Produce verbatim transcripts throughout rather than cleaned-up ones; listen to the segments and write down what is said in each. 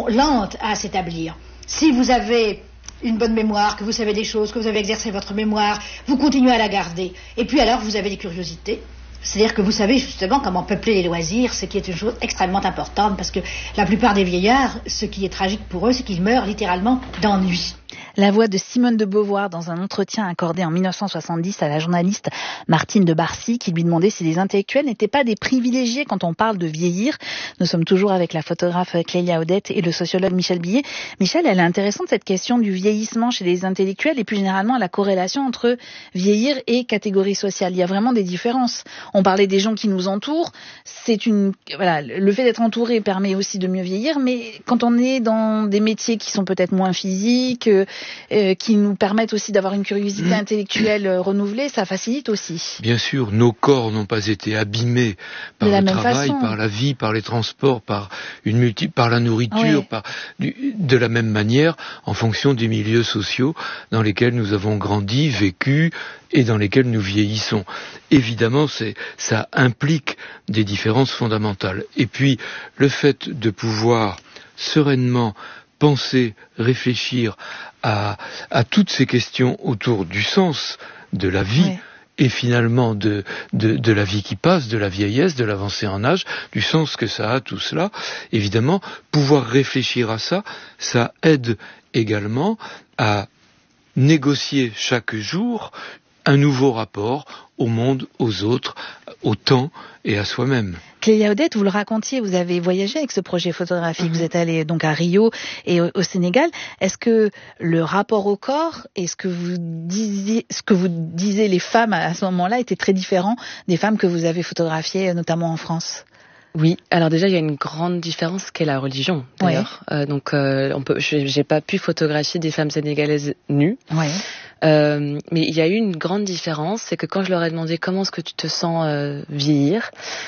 sont lentes à s'établir. Si vous avez une bonne mémoire, que vous savez des choses, que vous avez exercé votre mémoire, vous continuez à la garder. Et puis alors, vous avez des curiosités. C'est-à-dire que vous savez justement comment peupler les loisirs, ce qui est une chose extrêmement importante, parce que la plupart des vieillards, ce qui est tragique pour eux, c'est qu'ils meurent littéralement d'ennui. La voix de Simone de Beauvoir dans un entretien accordé en mille neuf cent soixante-dix à la journaliste Martine de Barcy qui lui demandait si les intellectuels n'étaient pas des privilégiés quand on parle de vieillir. Nous sommes toujours avec la photographe Clélia Odette et le sociologue Michel Billet. Michel, elle est intéressante cette question du vieillissement chez les intellectuels et plus généralement la corrélation entre vieillir et catégorie sociale. Il y a vraiment des différences. On parlait des gens qui nous entourent. C'est une, voilà, le fait d'être entouré permet aussi de mieux vieillir, mais quand on est dans des métiers qui sont peut-être moins physiques, Euh, qui nous permettent aussi d'avoir une curiosité mmh. intellectuelle euh, renouvelée, ça facilite aussi. Bien sûr, nos corps n'ont pas été abîmés par le travail, façon. par la vie, par les transports, par une multi, par la nourriture, ouais. par du, de la même manière, en fonction des milieux sociaux dans lesquels nous avons grandi, vécu et dans lesquels nous vieillissons. Évidemment, c'est, ça implique des différences fondamentales. Et puis, le fait de pouvoir sereinement penser, réfléchir à, à toutes ces questions autour du sens de la vie ouais. et finalement de, de, de la vie qui passe, de la vieillesse, de l'avancée en âge, du sens que ça a tout cela. Évidemment, pouvoir réfléchir à ça, ça aide également à négocier chaque jour un nouveau rapport au monde, aux autres, au temps et à soi-même. Clélia Odette, vous le racontiez, vous avez voyagé avec ce projet photographique, mmh. vous êtes allé donc à Rio et au, au Sénégal. Est-ce que le rapport au corps et ce que vous disiez, ce que vous disiez les femmes à ce moment-là était très différent des femmes que vous avez photographiées, notamment en France ? Oui, alors déjà il y a une grande différence qu'est la religion d'ailleurs. Ouais. Euh, donc euh, on peut, je, j'ai pas pu photographier des femmes sénégalaises nues. Ouais. Euh, mais il y a eu une grande différence, c'est que quand je leur ai demandé comment est-ce que tu te sens euh, vieillir,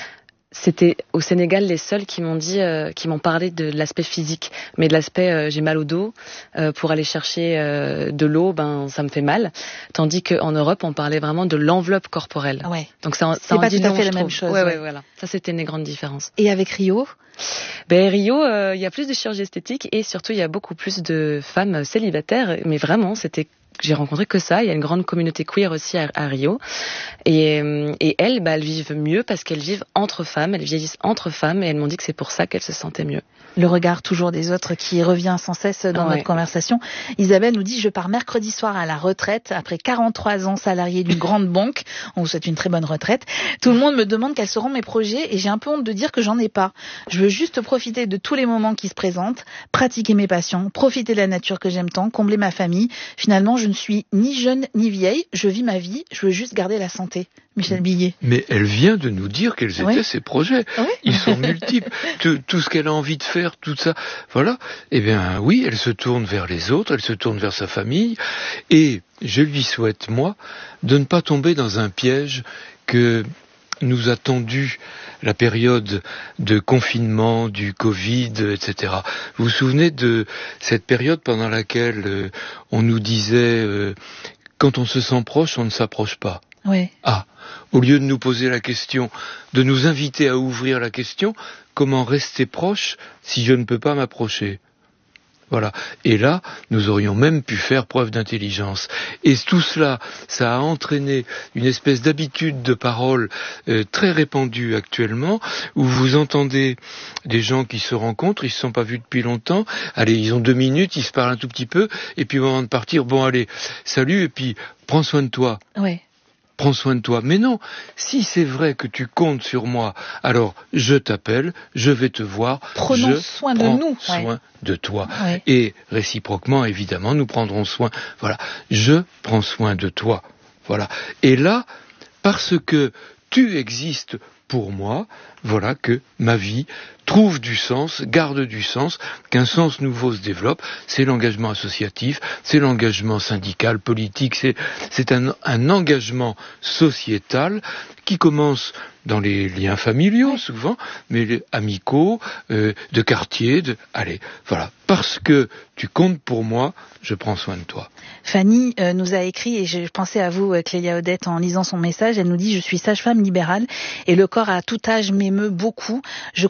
c'était au Sénégal les seuls qui m'ont dit, euh, qui m'ont parlé de l'aspect physique, mais de l'aspect euh, j'ai mal au dos euh, pour aller chercher euh, de l'eau, ben ça me fait mal. Tandis qu'en Europe on parlait vraiment de l'enveloppe corporelle. Ouais. Donc ça, ça c'est en pas dit tout à long, fait je la trouve. même chose. Ouais, ouais, ouais, voilà. Ça c'était une grande différence. Et avec Rio? Ben Rio, il euh, y a plus de chirurgie esthétique et surtout il y a beaucoup plus de femmes célibataires. Mais vraiment, c'était j'ai rencontré que ça. Il y a une grande communauté queer aussi à, à Rio. Et, et elles, bah, elles vivent mieux parce qu'elles vivent entre femmes, elles vieillissent entre femmes et elles m'ont dit que c'est pour ça qu'elles se sentaient mieux. Le regard toujours des autres qui revient sans cesse dans ouais. notre conversation. Isabelle nous dit « Je pars mercredi soir à la retraite après quarante-trois ans salariée d'une grande banque. » On vous souhaite une très bonne retraite. Tout le monde me demande quels seront mes projets et j'ai un peu honte de dire que j'en ai pas. Je veux juste profiter de tous les moments qui se présentent, pratiquer mes passions, profiter de la nature que j'aime tant, combler ma famille. Finalement, je ne suis ni jeune ni vieille. Je vis ma vie. Je veux juste garder la santé. Michel Billet. Mais elle vient de nous dire quels étaient oui. ses projets. Oui. Ils sont multiples. tout, tout ce qu'elle a envie de faire, tout ça. Voilà. Eh bien, oui, elle se tourne vers les autres, elle se tourne vers sa famille. Et je lui souhaite, moi, de ne pas tomber dans un piège que nous a tendu la période de confinement, du Covid, et cetera. Vous vous souvenez de cette période pendant laquelle euh, on nous disait euh, quand on se sent proche, on ne s'approche pas. Oui. Ah, au lieu de nous poser la question, de nous inviter à ouvrir la question, comment rester proche si je ne peux pas m'approcher ? Voilà. Et là, nous aurions même pu faire preuve d'intelligence. Et tout cela, ça a entraîné une espèce d'habitude de parole euh, très répandue actuellement, où vous entendez des gens qui se rencontrent, ils se sont pas vus depuis longtemps, allez, ils ont deux minutes, ils se parlent un tout petit peu, et puis au moment de partir, bon allez, salut, et puis prends soin de toi. Ouais. Prends soin de toi. Mais non, si c'est vrai que tu comptes sur moi, alors je t'appelle, je vais te voir, Prenons je soin de prends nous. soin ouais. de toi. Ouais. Et réciproquement, évidemment, nous prendrons soin. Voilà, je prends soin de toi. Voilà. Et là, parce que tu existes pour moi, voilà que ma vie trouve du sens, garde du sens, qu'un sens nouveau se développe. C'est l'engagement associatif, c'est l'engagement syndical, politique, c'est, c'est un, un engagement sociétal qui commence dans les liens familiaux souvent, mais les amicaux, euh, de quartier, de... allez, voilà. Parce que tu comptes pour moi, je prends soin de toi. Fanny euh, nous a écrit, et je pensais à vous, Clélia Odette, en lisant son message, elle nous dit « Je suis sage-femme libérale et le corps à tout âge m'émeut beaucoup. Je croise des femmes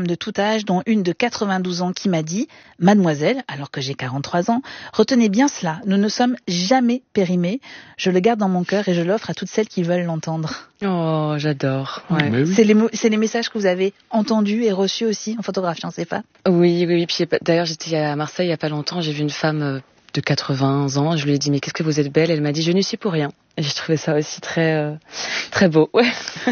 femmes de tout âge, dont une de quatre-vingt-douze ans qui m'a dit « Mademoiselle, alors que j'ai quarante-trois ans, retenez bien cela, nous ne sommes jamais périmés. Je le garde dans mon cœur et je l'offre à toutes celles qui veulent l'entendre. » Oh, j'adore. Ouais. Oui. C'est les, mo- c'est les messages que vous avez entendus et reçus aussi en photographie, c'est pas ? Oui, oui, oui. Puis d'ailleurs, j'étais à Marseille il y a pas longtemps, j'ai vu une femme de quatre-vingts ans, je lui ai dit « Mais qu'est-ce que vous êtes belle ?» Elle m'a dit « Je n'y suis pour rien ». Et j'ai trouvé ça aussi très, euh, très beau. Ouais.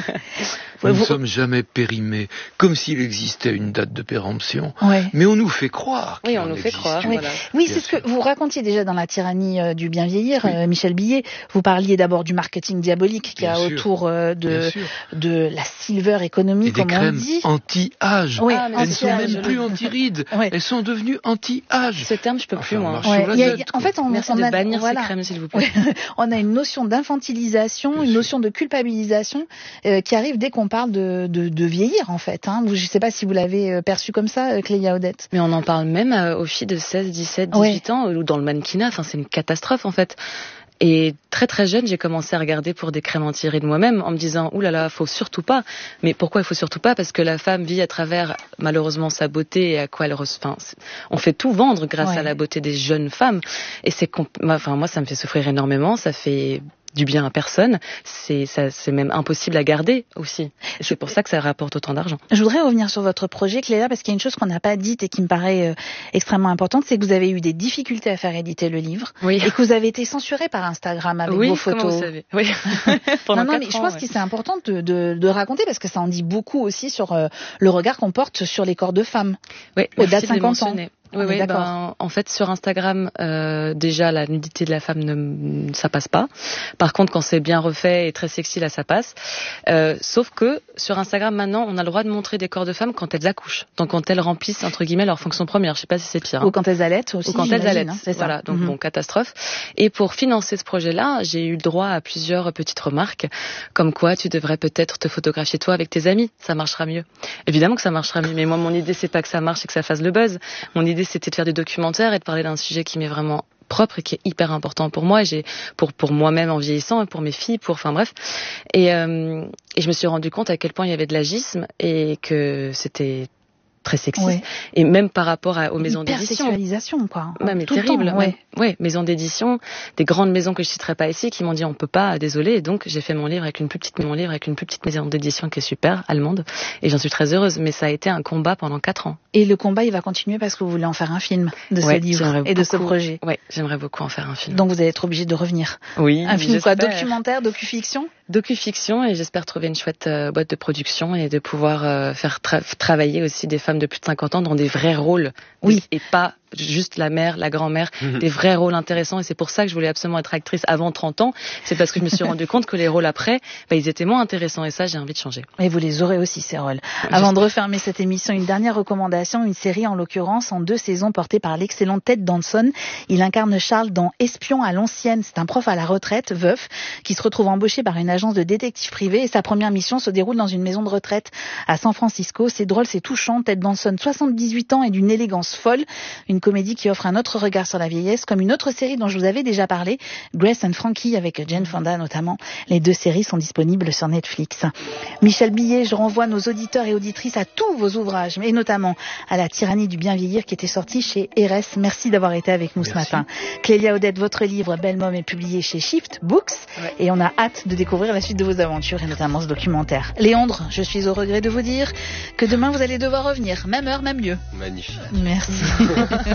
Nous ne vous... sommes jamais périmés, comme s'il existait une date de péremption. Ouais. Mais on nous fait croire. Oui, on nous fait croire. Oui, Voilà. oui c'est ce que vous racontiez déjà dans La tyrannie euh, du bien vieillir, oui. euh, Michel Billet. Vous parliez d'abord du marketing diabolique qu'il y a sûr. autour euh, de, de la silver economy, et comme des on crèmes dit. anti-âge. Oui, ah, elles ne sont même plus anti-rides. Oui. Elles sont devenues anti-âge. Ce terme, je peux plus, enfin, moi. Ouais. La y a, tête, en fait, on, Merci on de a, bannir voilà. ces crèmes, s'il vous plaît. On a une notion d'infantilisation, bien une sûr. notion de culpabilisation euh, qui arrive dès qu'on parle de, de, de vieillir, en fait. Hein. Je ne sais pas si vous l'avez perçu comme ça, Clélia Odette. Mais on en parle même euh, aux filles de seize, dix-sept, dix-huit ouais. ans, ou dans le mannequinat. Enfin, c'est une catastrophe, en fait. Et très très jeune, j'ai commencé à regarder pour des crèmes anti-rides moi-même, en me disant « Ouh là là, faut surtout pas ». Mais pourquoi il faut surtout pas ? Parce que la femme vit à travers, malheureusement, sa beauté et à quoi elle... Re... Enfin, on fait tout vendre grâce ouais. à la beauté des jeunes femmes. Et c'est... Comp... Enfin, moi, ça me fait souffrir énormément, ça fait... du bien à personne, c'est, ça, c'est même impossible à garder aussi. Et c'est pour ça que ça rapporte autant d'argent. Je voudrais revenir sur votre projet, Clélia, parce qu'il y a une chose qu'on n'a pas dite et qui me paraît euh, extrêmement importante, c'est que vous avez eu des difficultés à faire éditer le livre oui. et que vous avez été censuré par Instagram avec oui, vos photos. Comment vous savez oui. non, non, mais ans, je pense ouais. que c'est important de, de, de raconter parce que ça en dit beaucoup aussi sur euh, le regard qu'on porte sur les corps de femmes oui, au-delà de cinquante ans. Oui, oui, ben, en fait, sur Instagram, euh, déjà, la nudité de la femme, ne, ça passe pas. Par contre, quand c'est bien refait et très sexy, là, ça passe. Euh, sauf que, sur Instagram, maintenant, on a le droit de montrer des corps de femmes quand elles accouchent. Donc, quand elles remplissent, entre guillemets, leur fonction première. Je sais pas si c'est pire. Hein. Ou quand elles allaitent aussi. Ou quand elles allaitent. Hein, c'est ça. Voilà. Donc, mm-hmm. bon, catastrophe. Et pour financer ce projet-là, j'ai eu le droit à plusieurs petites remarques. Comme quoi, tu devrais peut-être te photographier toi avec tes amis. Ça marchera mieux. Évidemment que ça marchera mieux. Mais moi, mon idée, c'est pas que ça marche et que ça fasse le buzz. Mon idée, c'était de faire des documentaires et de parler d'un sujet qui m'est vraiment propre et qui est hyper important pour moi, et j'ai pour pour moi-même en vieillissant et pour mes filles, pour enfin bref. Et euh, et je me suis rendu compte à quel point il y avait de l'agisme et que c'était très sexiste ouais. et même par rapport à, aux maisons d'édition. Hypersexualisation quoi. Ouais, mais terrible. Temps, ouais. ouais, maisons d'édition, des grandes maisons que je citerai pas ici qui m'ont dit on peut pas, désolé. Et donc j'ai fait mon livre avec une plus petite mon livre avec une plus petite maison d'édition qui est super allemande et j'en suis très heureuse. Mais ça a été un combat pendant quatre ans. Et le combat il va continuer parce que vous voulez en faire un film de ouais, ce livre et beaucoup, de ce projet. Ouais, j'aimerais beaucoup en faire un film. Donc vous allez être obligé de revenir. Oui. Un film j'espère. quoi, documentaire, docu-fiction? Docu-fiction et j'espère trouver une chouette euh, boîte de production et de pouvoir euh, faire tra- travailler aussi des femmes de plus de cinquante ans dans des vrais rôles. Oui. Et pas juste la mère, la grand-mère, mmh. des vrais rôles intéressants. Et c'est pour ça que je voulais absolument être actrice avant trente ans. C'est parce que je me suis rendu compte que les rôles après, bah, ils étaient moins intéressants. Et ça, j'ai envie de changer. Et vous les aurez aussi, ces rôles. Ouais, avant j'espère. de refermer cette émission, une dernière recommandation, une série en l'occurrence en deux saisons portée par l'excellent Ted Danson. Il incarne Charles dans Espion à l'ancienne. C'est un prof à la retraite, veuf, qui se retrouve embauché par une agence de détective privé et sa première mission se déroule dans une maison de retraite à San Francisco. C'est drôle, c'est touchant. Ted Danson, soixante-dix-huit ans et d'une élégance folle. Une comédie qui offre un autre regard sur la vieillesse, comme une autre série dont je vous avais déjà parlé, Grace and Frankie avec Jane Fonda notamment. Les deux séries sont disponibles sur Netflix. Michel Billet, je renvoie nos auditeurs et auditrices à tous vos ouvrages, et notamment à La tyrannie du bien vieillir qui était sorti chez R S. Merci d'avoir été avec nous Merci. Ce matin. Clélia Odette, votre livre Belle Môme est publié chez Shift Books ouais. et on a hâte de découvrir la suite de vos aventures et notamment ce documentaire. Léandre, je suis au regret de vous dire que demain vous allez devoir revenir, même heure, même lieu. Magnifique. Merci.